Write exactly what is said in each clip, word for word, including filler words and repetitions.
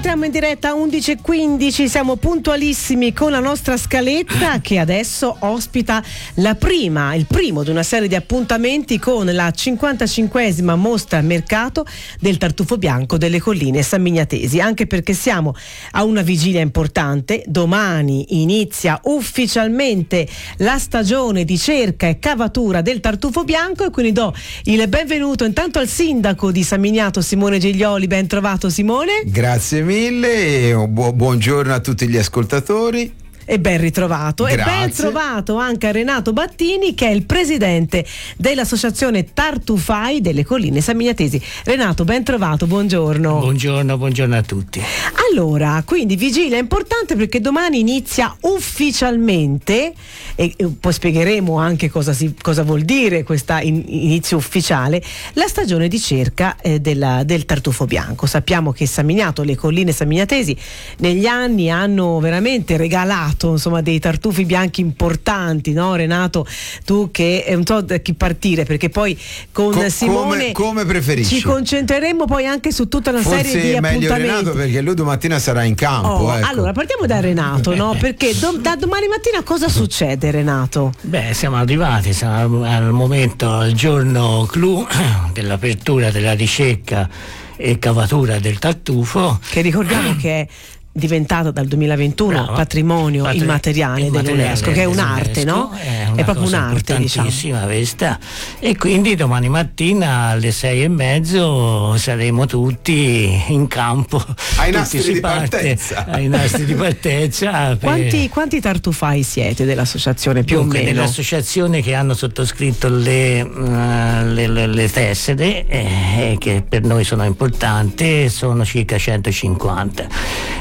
entriamo in diretta undici e quindici, siamo puntualissimi con la nostra scaletta che adesso ospita la prima, il primo di una serie di appuntamenti con la cinquantacinquesima mostra mercato del tartufo bianco delle colline sammignatesi, anche perché siamo a una vigilia importante. Domani inizia ufficialmente la stagione di cerca e cavatura del tartufo bianco e quindi do il benvenuto intanto al sindaco di San Miniato, Simone Giglioli. Ben trovato, Simone. Grazie mille e bu- buongiorno a tutti gli ascoltatori. E ben ritrovato. Grazie. E ben trovato anche a Renato Battini, che è il presidente dell'associazione Tartufai delle colline sammignatesi. Renato, ben trovato, buongiorno. Buongiorno, buongiorno a tutti. Allora, quindi vigilia importante perché domani inizia ufficialmente, e poi spiegheremo anche cosa, si, cosa vuol dire questo in, inizio ufficiale, la stagione di cerca eh, della, del tartufo bianco. Sappiamo che San Miniato, le colline sammignatesi negli anni hanno veramente regalato insomma dei tartufi bianchi importanti, no Renato? Tu che non so da chi partire, perché poi con Co- Simone come, come preferisci? ci concentreremo poi anche su tutta una Forse serie di è meglio appuntamenti. Renato, perché lui domattina sarà in campo. Oh, ecco. Allora partiamo da Renato, no? Perché do- da domani mattina cosa succede, Renato? Beh, siamo arrivati, siamo al momento, al giorno clou dell'apertura della ricerca e cavatura del tartufo, Che ricordiamo che è diventata dal duemilaventuno Brava. patrimonio Patri- immateriale immateriale dell'UNESCO, che è un'arte, no? È, una È proprio cosa un'arte, diciamo. importantissima questa. E quindi domani mattina alle sei e mezzo saremo tutti in campo. Ai Tutti nastri si di parte partenza. Ai nastri di partenza. per- Quanti, quanti tartufai siete dell'associazione, più Dunque, o meno? dell'associazione che hanno sottoscritto le, uh, le, le, le tessere, eh, che per noi sono importanti, sono circa centocinquanta.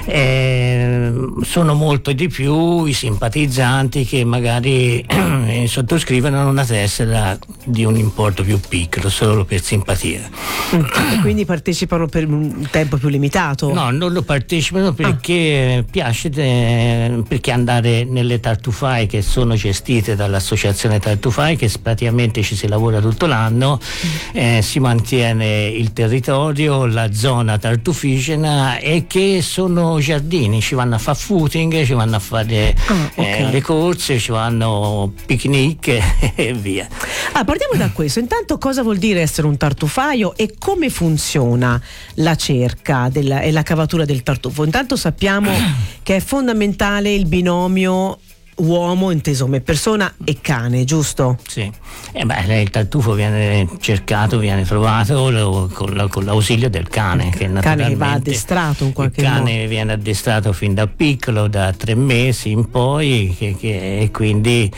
Eh, sono molto di più i simpatizzanti che magari eh, sottoscrivono una tessera di un importo più piccolo, solo per simpatia. E quindi partecipano per un tempo più limitato? No, non lo partecipano perché piace, eh, perché andare nelle tartufai che sono gestite dall'associazione Tartufai, che praticamente ci si lavora tutto l'anno, eh, si mantiene il territorio, la zona tartufigena, e che sono giardini, ci vanno a fare footing, ci vanno a fare Ah, ok. eh, le corse, ci vanno picnic e via. Ah, partiamo da questo. Intanto, cosa vuol dire essere un tartufaio e come funziona la cerca della, e la cavatura del tartufo? Intanto sappiamo che è fondamentale il binomio uomo, inteso come persona, e cane, giusto? Sì, eh beh, il tartufo viene cercato, viene trovato lo- con, la- con l'ausilio del cane, che cane naturalmente che va addestrato in qualche il cane modo. viene addestrato fin da piccolo, da tre mesi in poi, che, che- e quindi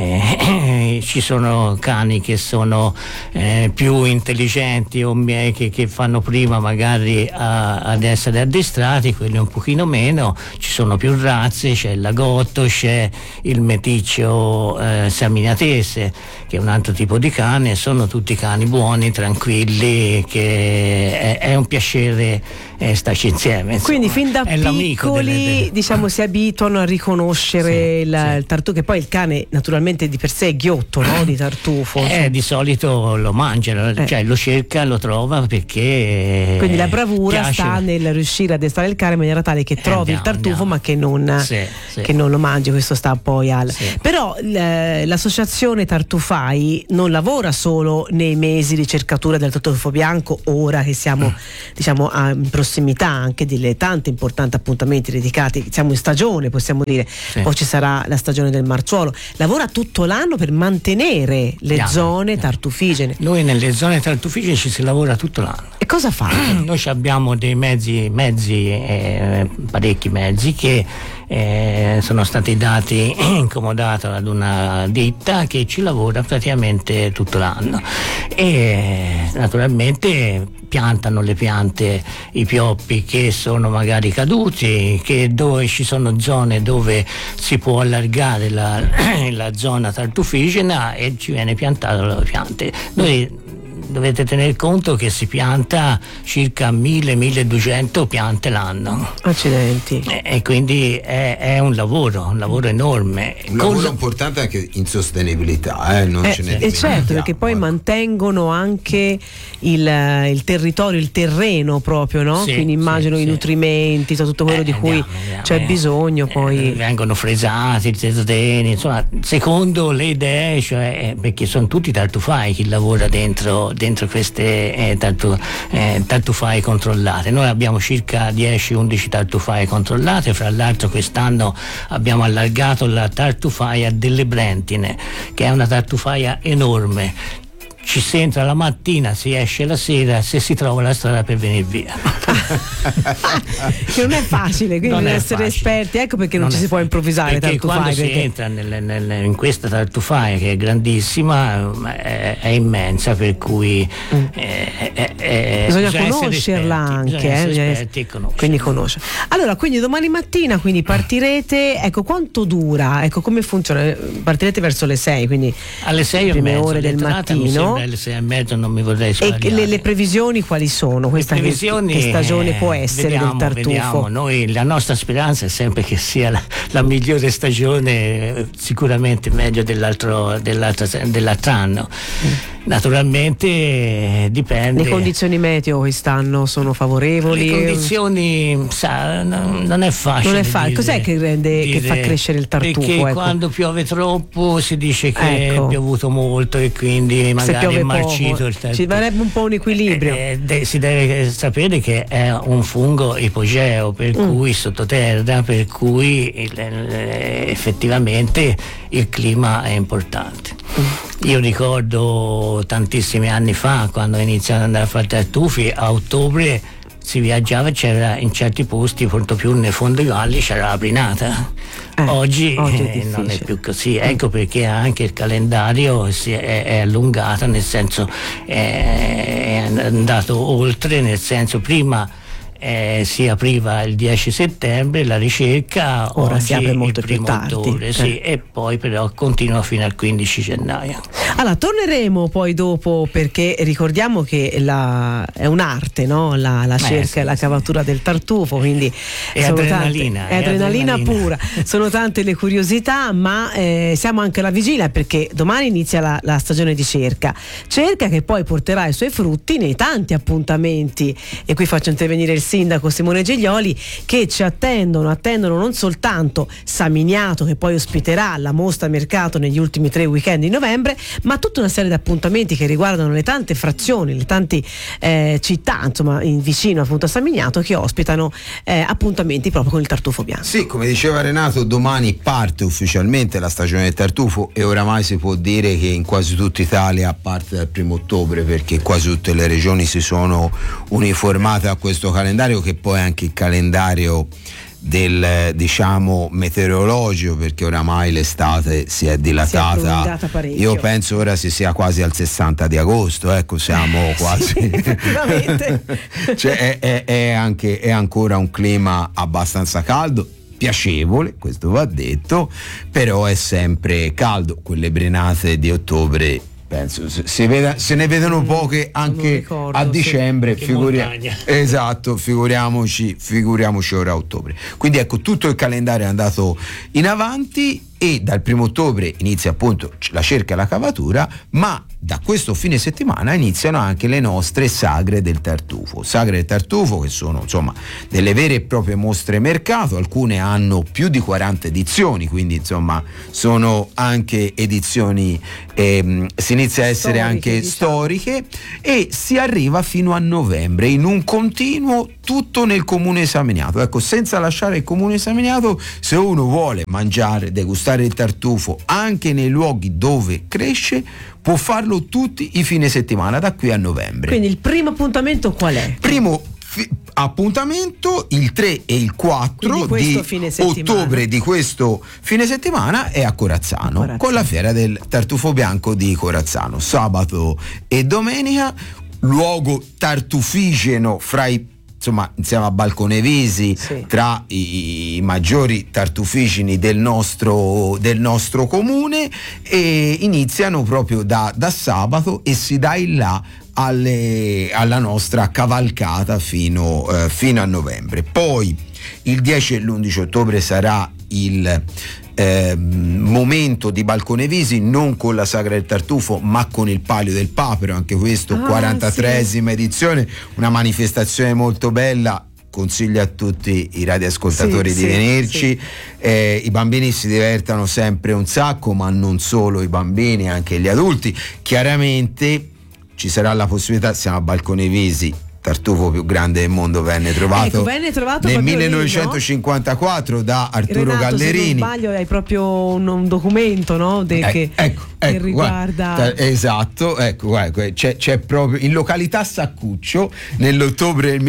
eh, ci sono cani che sono eh, più intelligenti o me- che, che fanno prima magari a- ad essere addestrati, quelli un pochino meno. Ci sono più razze, c'è il lagotto, c'è il meticcio eh, sammignatese, che è un altro tipo di cane. Sono tutti cani buoni, tranquilli, che è, è un piacere eh, starci insieme, insomma. Quindi fin da È l'amico piccoli delle- delle- diciamo si abituano a riconoscere Sì, il, sì. il tartufo, che poi il cane naturalmente di per sé è ghiotto, no? Di tartufo. Eh, di solito lo mangia, Eh. cioè lo cerca, lo trova, perché Quindi la bravura piace. sta nel riuscire a addestrare il cane in maniera tale che trovi il andiamo, tartufo andiamo. ma che non, Sì, sì. che non lo mangi. Questo sta poi al... Sì. Però l- l'associazione Tartufai non lavora solo nei mesi di cercatura del tartufo bianco, ora che siamo diciamo a, in prossimità anche delle tante importanti appuntamenti dedicati, siamo in stagione, possiamo dire. Sì. Poi ci sarà la stagione del marciuolo. Lavora tutto l'anno per mantenere le Piano, zone piano. tartufigene. Noi nelle zone tartufigene ci si lavora tutto l'anno. E cosa fate? Noi ci abbiamo dei mezzi, mezzi eh, parecchi mezzi che eh, sono stati dati in comodato ad una ditta che ci lavora praticamente tutto l'anno, e naturalmente piantano le piante, i pioppi che sono magari caduti, che dove ci sono zone dove si può allargare la, la zona tartufigena, e ci viene piantata le piante. Noi dovete tener conto che si pianta circa mille milleduecento piante l'anno. Accidenti. E, e quindi è, è un lavoro, un lavoro enorme. Un lavoro Cosa... importante anche in sostenibilità, eh? non eh, ce ne eh certo, perché poi mantengono anche il, il territorio, il terreno proprio, no? Sì, quindi immagino sì, i sì. nutrimenti, tutto quello eh, di cui andiamo, andiamo, c'è eh, bisogno. Poi eh, vengono fresati i tetoteni, insomma, secondo le idee, cioè, perché sono tutti tartufai chi lavora dentro, dentro queste eh, tartu, eh, tartufai controllate. Noi abbiamo circa dieci undici tartufai controllate, fra l'altro quest'anno abbiamo allargato la tartufaia delle Brentine, che è una tartufaia enorme. Ci si entra la mattina, si esce la sera, se si trova la strada per venire via. Che non è facile, quindi bisogna essere facile. esperti, ecco perché non, non ci si può improvvisare. Perché tartufai, quando perché... si entra nel, nel, in questa tartufaia, che è grandissima, è, è immensa, per cui mm. è, è, è, bisogna, bisogna conoscerla anche, bisogna eh, bisogna esperti e conoscerla. Quindi conosce. Allora, quindi domani mattina quindi partirete, ecco, quanto dura? Ecco, come funziona? Partirete verso le sei, quindi alle sei e mezza ore del mattino. Alle sei e mezza non mi vorrei sbagliare. E le, le previsioni quali sono? Questa previsioni, che stagione può essere vediamo, del tartufo? Vediamo. Noi, la nostra speranza è sempre che sia la, la migliore stagione, sicuramente meglio dell'altro, dell'altro, dell'altro anno. Mm. Naturalmente dipende. Le condizioni meteo quest'anno sono favorevoli? Le condizioni, sa, non, non è facile. Non è facile. Dire, Cos'è che rende dire, che fa crescere il tartufo? Perché ecco. quando piove troppo si dice che ecco. è piovuto molto e quindi magari è marcito poco, il tartufo. Ci vorrebbe un po' un equilibrio. Eh, de, si deve sapere che è un fungo ipogeo, per mm. cui sottoterra, per cui il, effettivamente il clima è importante. Mm. Io ricordo tantissimi anni fa, quando ho iniziato ad andare a fare tartufi, a ottobre si viaggiava e c'era in certi posti, molto più nel fondo dei valli, c'era la prinata. Eh, oggi oggi è eh, non è più così, ecco perché anche il calendario si è, è allungato, nel senso è, è andato oltre, nel senso prima Eh, si apriva il dieci settembre la ricerca, ora oggi si apre molto il più primo tardi ottobre, sì, eh. e poi però continua fino al quindici gennaio. Allora torneremo poi dopo, perché ricordiamo che la, è un'arte, no? la, la cerca eh, sì, e la cavatura sì. del tartufo, quindi è adrenalina, tante, è adrenalina, adrenalina pura, sono tante le curiosità, ma eh, siamo anche alla vigilia, perché domani inizia la, la stagione di cerca cerca che poi porterà i suoi frutti nei tanti appuntamenti, e qui faccio intervenire il sindaco Simone Giglioli, che ci attendono attendono non soltanto Saminiato, che poi ospiterà la mostra mercato negli ultimi tre weekend di novembre, ma tutta una serie di appuntamenti che riguardano le tante frazioni, le tante eh, città, insomma, in vicino appunto a Saminiato, che ospitano eh, appuntamenti proprio con il tartufo bianco. Sì, come diceva Renato, domani parte ufficialmente la stagione del tartufo, e oramai si può dire che in quasi tutta Italia parte dal primo ottobre, perché quasi tutte le regioni si sono uniformate a questo calendario, che poi è anche il calendario del, diciamo, meteorologico, perché oramai l'estate si è dilatata, si è io penso ora si sia quasi al sessanta di agosto, ecco, siamo eh, quasi sì, effettivamente. Cioè è, è, è, anche, è ancora un clima abbastanza caldo, piacevole, questo va detto, però è sempre caldo. Quelle brenate di ottobre penso si veda, se ne vedono poche anche ricordo, a dicembre, sì, figuria- esatto, figuriamoci figuriamoci ora a ottobre. Quindi ecco, tutto il calendario è andato in avanti, e dal primo ottobre inizia appunto la cerca e la cavatura, ma da questo fine settimana iniziano anche le nostre sagre del tartufo. Sagre del tartufo che sono insomma delle vere e proprie mostre mercato, alcune hanno più di quaranta edizioni, quindi insomma sono anche edizioni, ehm, si inizia a essere storiche, anche diciamo. storiche, e si arriva fino a novembre in un continuo, tutto nel comune Saminiato. Ecco, senza lasciare il comune Saminiato, se uno vuole mangiare, degustare il tartufo anche nei luoghi dove cresce, può farlo tutti i fine settimana da qui a novembre. Quindi il primo appuntamento qual è? Primo fi- appuntamento il tre e il quattro di ottobre di questo fine settimana è a Corazzano, Corazzano, con la fiera del tartufo bianco di Corazzano, sabato e domenica, luogo tartufigeno fra i insomma insieme a Balconevisi, sì. tra i, i maggiori tartufigeni del nostro, del nostro comune, e iniziano proprio da, da sabato e si dà il là alle, alla nostra cavalcata fino, eh, fino a novembre. Poi il dieci e l'undici ottobre sarà il Eh, momento di Balconevisi, non con la Sagra del Tartufo ma con il Palio del Papero, anche questo ah, quarantatreesima sì. edizione, una manifestazione molto bella. Consiglio a tutti i radioascoltatori sì, di sì, venirci sì. Eh, i bambini si divertano sempre un sacco, ma non solo i bambini, anche gli adulti. Chiaramente ci sarà la possibilità, siamo a Balconevisi, tartufo più grande del mondo venne trovato, ecco, venne trovato nel millenovecentocinquantaquattro lì, no? Da Arturo Renato, Gallerini. Se non sbaglio hai proprio un, un documento, no? De, eh, che, ecco, che ecco, riguarda guarda, esatto, ecco, guarda, c'è, c'è proprio in località Saccuccio nell'ottobre del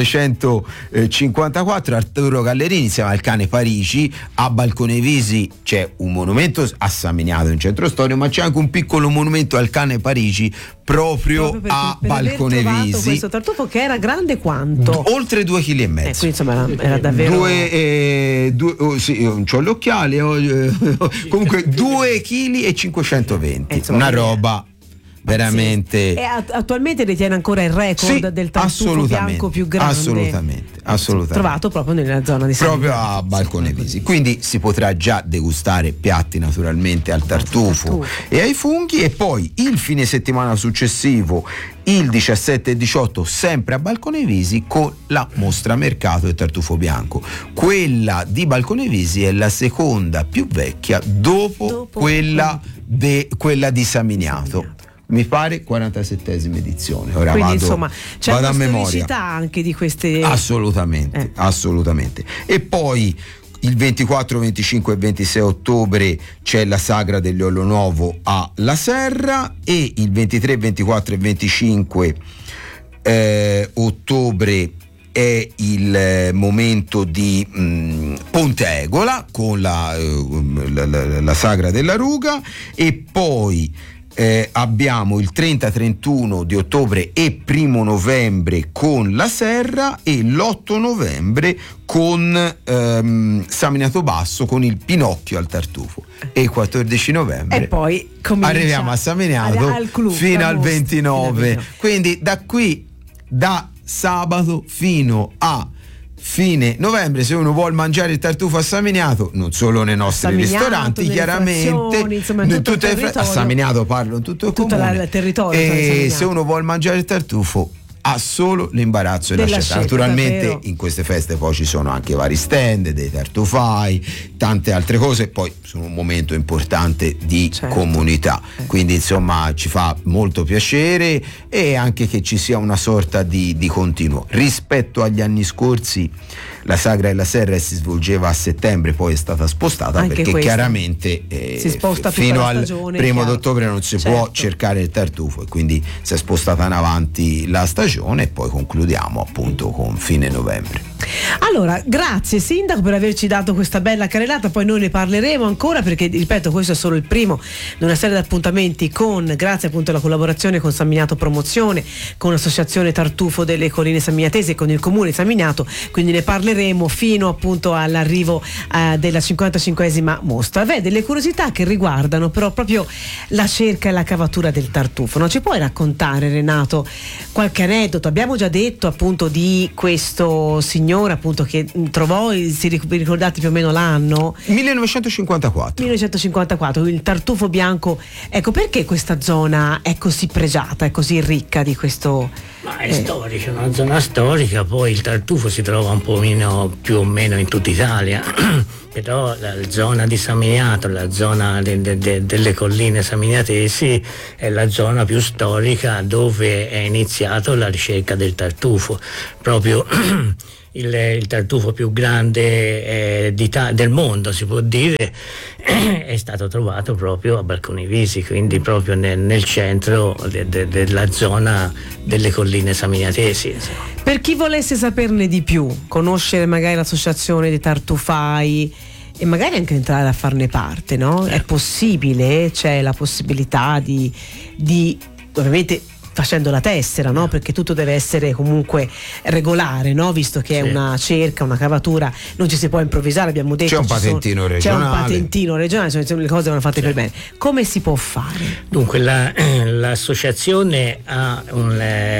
millenovecentocinquantaquattro Arturo Gallerini insieme al cane Parigi. A Balconevisi c'è un monumento a San Miniato in centro storico, ma c'è anche un piccolo monumento al cane Parigi proprio, proprio perché, a per Balconevisi. Questo tartufo che era grande quanto? Oltre due chili e mezzo. Eh, insomma era, era davvero. Due, eh, due oh, sì, non c'ho gli occhiali, oh, eh, comunque due chili e cinquecentoventi. Eh, insomma, una roba veramente. E attualmente detiene ancora il record sì, del tartufo bianco più grande. Assolutamente, assolutamente. Trovato proprio nella zona di San proprio a Balconevisi. Quindi si potrà già degustare piatti naturalmente al tartufo, tartufo e ai funghi. E poi il fine settimana successivo, il diciassette e diciotto, sempre a Balconevisi, con la mostra mercato del tartufo bianco. Quella di Balconevisi è la seconda più vecchia dopo, dopo quella, de, quella di San Miniato. Mi pare quarantasettesima edizione. Ora quindi vado, insomma c'è vado una a memoria. Storicità anche di queste. Assolutamente, eh. assolutamente. E poi il ventiquattro, venticinque e ventisei ottobre c'è la Sagra dell'Olio Nuovo a La Serra, e il ventitré, ventiquattro e venticinque eh, ottobre è il momento di mh, Ponte Egola con la, uh, la, la, la Sagra della Ruga. E poi Eh, abbiamo il trenta trentuno di ottobre e primo novembre con la Serra, e l'otto novembre con ehm, San Miniato Basso con il Pinocchio al tartufo, e il quattordici novembre e poi arriviamo a San Miniato al club, fino al ventinove. Quindi da qui, da sabato fino a fine novembre, se uno vuole mangiare il tartufo a San Miniato, non solo nei nostri Miniato, ristoranti chiaramente, insomma, in tutto tutte il le fra- a San Miniato parlo in tutto il comune, il territorio, e se uno vuole mangiare il tartufo ha solo l'imbarazzo della, della scelta. Naturalmente davvero. In queste feste poi ci sono anche vari stand, dei tartufai, tante altre cose, poi sono un momento importante di certo. comunità, eh. quindi insomma ci fa molto piacere, e anche che ci sia una sorta di, di continuo. Rispetto agli anni scorsi la Sagra della Serra si svolgeva a settembre, poi è stata spostata anche perché questa. chiaramente eh, si sposta fino la al stagione, primo chiaro. d'ottobre non si certo. può cercare il tartufo, e quindi si è spostata in avanti la stagione, e poi concludiamo appunto con fine novembre. Allora, grazie Sindaco per averci dato questa bella carrellata, poi noi ne parleremo ancora, perché ripeto, questo è solo il primo di una serie di appuntamenti con, grazie appunto alla collaborazione con San Miniato Promozione, con l'associazione Tartufo delle Colline Saminiatesi e con il comune di San Miniato, quindi ne parleremo fino appunto all'arrivo eh, della cinquantacinquesima mostra. Beh, delle curiosità che riguardano però proprio la cerca e la cavatura del tartufo, non ci puoi raccontare, Renato, qualche aneddoto? Abbiamo già detto appunto di questo signore appunto che trovò, si ricordate più o meno l'anno? millenovecentocinquantaquattro millenovecentocinquantaquattro, il tartufo bianco. Ecco, perché questa zona è così pregiata, è così ricca di questo? Ma è eh. storica, una zona storica, poi il tartufo si trova un po' meno, più o meno in tutta Italia, però la zona di San Miniato, la zona de, de, de, delle colline saminiatesi è la zona più storica dove è iniziato la ricerca del tartufo, proprio il, il tartufo più grande eh, di, del mondo, si può dire, è stato trovato proprio a Balconevisi, quindi proprio nel, nel centro de, de, della zona delle colline saminiatesi. Per chi volesse saperne di più, conoscere magari l'associazione dei tartufai e magari anche entrare a farne parte, no? È possibile? C'è la possibilità di, di ovviamente facendo la tessera, no? Perché tutto deve essere comunque regolare, no? Visto che Sì. è una cerca, una cavatura, non ci si può improvvisare, abbiamo detto. C'è un ci sono- patentino regionale. C'è un patentino regionale, sono le cose vanno fatte per bene. Come si può fare? Dunque la, l'associazione ha un,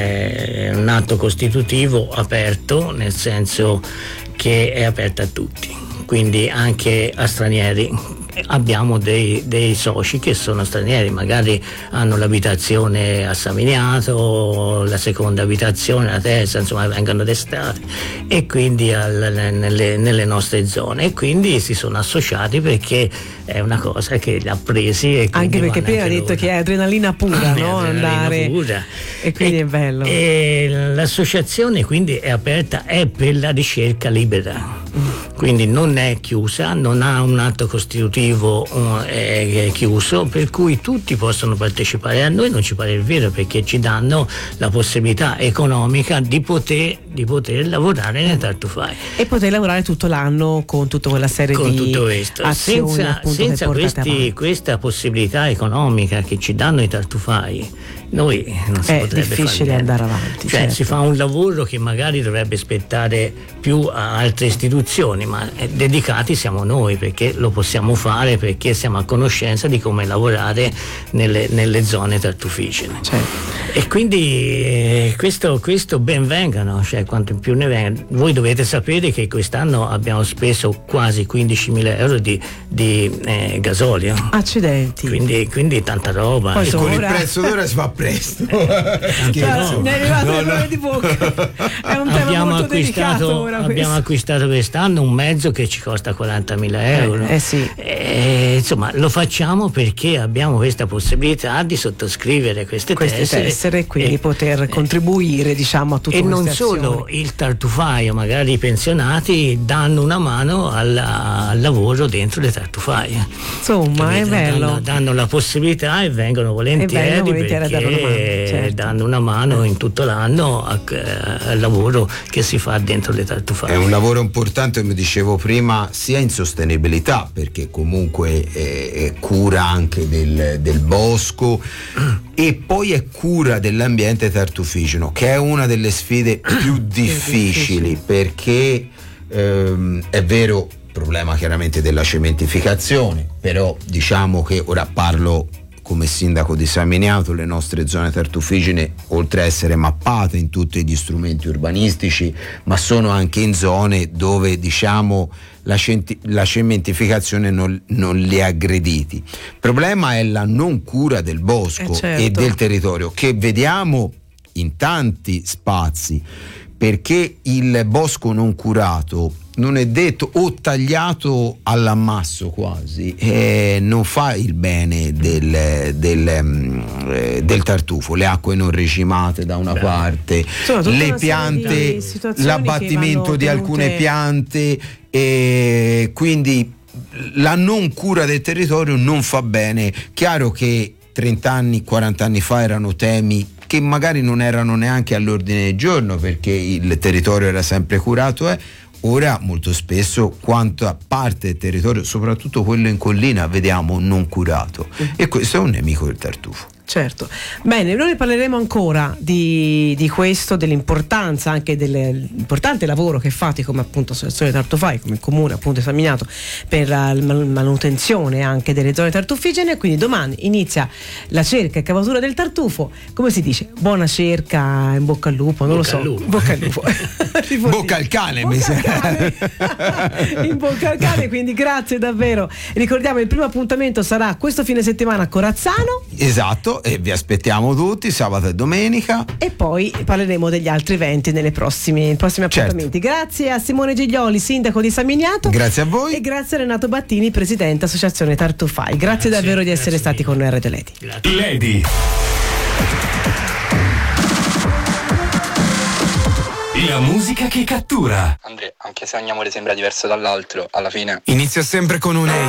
eh, un atto costitutivo aperto, nel senso che è aperta a tutti, quindi anche a stranieri. Abbiamo dei, dei soci che sono stranieri, magari hanno l'abitazione a Saminiato, la seconda abitazione, la terza, insomma vengono d'estate e quindi al, nelle, nelle nostre zone, e quindi si sono associati perché è una cosa che li ha presi. E Anche perché prima ha anche detto loro. che è adrenalina pura, È no? adrenalina Andare pura. e quindi E- è bello. E l'associazione quindi è aperta, è per la ricerca libera, quindi non è chiusa, non ha un atto costitutivo eh, è chiuso, per cui tutti possono partecipare. A noi non ci pare il vero, perché ci danno la possibilità economica di poter, di poter lavorare nei tartufai. E poter lavorare tutto l'anno con tutta quella serie Con di tutto questo, azioni senza, appunto senza che portate questi, avanti. questa possibilità economica che ci danno i tartufai, noi non si È potrebbe difficile fare niente. andare avanti, Cioè certo. si fa un lavoro che magari dovrebbe spettare più a altre istituzioni, ma eh, dedicati siamo noi, perché lo possiamo fare, perché siamo a conoscenza di come lavorare nelle, nelle zone tartufigene. Certo. E quindi eh, questo, questo ben vengano, cioè quanto in più ne venga. Voi dovete sapere che quest'anno abbiamo speso quasi quindicimila euro di, di eh, gasolio. Accidenti. Quindi, quindi tanta roba. Poi E sono Con il ora- prezzo d'ora si fa presto. Cazzo, mi è arrivato No, il no. nome di bocca. È un tema abbiamo molto delicato acquistato, ora abbiamo questo. acquistato quest'anno un mezzo che ci costa quarantamila euro. Eh, eh sì. E, insomma, lo facciamo perché abbiamo questa possibilità di sottoscrivere queste, Queste tessere, tessere e quindi e- poter eh, contribuire, diciamo, a tutto e non solo il tartufaio, magari i pensionati danno una mano alla- al lavoro dentro le tartufaie. Insomma, è Capite? bello. Danno, danno la possibilità e vengono volentieri, vengono volentieri a perché dare una mano, certo. danno una mano in tutto l'anno a- al lavoro che si fa dentro le tartufaie. È un lavoro importante, come dicevo prima, sia in sostenibilità, perché comunque è, è cura anche del, del bosco, e poi è cura dell'ambiente tartufigeno, che è una delle sfide più difficili, perché ehm, è vero, problema chiaramente della cementificazione, però diciamo che ora parlo come sindaco di San Miniato, le nostre zone tartufigene, oltre a essere mappate in tutti gli strumenti urbanistici, ma sono anche in zone dove, diciamo, la, centi- la cementificazione non, non li ha aggrediti. Il problema è la non cura del bosco Eh, certo. e del territorio, che vediamo in tanti spazi, perché il bosco non curato non è detto, o tagliato all'ammasso quasi, eh, non fa il bene del, del, mm, eh, del tartufo. Le acque non regimate da una Beh. parte, Insomma, tutta le una serie piante, di situazioni l'abbattimento che vanno di alcune tenute- piante, e quindi la non cura del territorio non fa bene. Chiaro che trenta anni, quaranta anni fa erano temi che magari non erano neanche all'ordine del giorno, perché il territorio era sempre curato, eh. Ora molto spesso quanta parte del territorio, soprattutto quello in collina, vediamo non curato, e questo è un nemico del tartufo. Certo, bene, noi ne parleremo ancora di, di questo, dell'importanza anche dell'importante lavoro che fate come appunto Associazione Tartufai, come comune appunto di San Miniato, per la manutenzione anche delle zone tartufigene. Quindi domani inizia la cerca e cavatura del tartufo, come si dice? Buona cerca, in bocca al lupo, non Bocca lo al so, lupo. bocca al lupo. Bocca al cane, mi Bocca al sa. cane. In bocca al cane, quindi grazie davvero. Ricordiamo, il primo appuntamento sarà questo fine settimana a Corazzano. Esatto, e vi aspettiamo tutti sabato e domenica. E poi parleremo degli altri eventi nelle prossime, nei prossimi Certo. appuntamenti. Grazie a Simone Giglioli, sindaco di San Miniato. Grazie a voi. E grazie a Renato Battini, presidente Associazione Tartufai. Grazie, Grazie, davvero di essere grazie stati mille. con noi a Radio Lady. Grazie. Lady. La musica che cattura. Andrea, anche se ogni amore sembra diverso dall'altro, alla fine Inizia sempre con un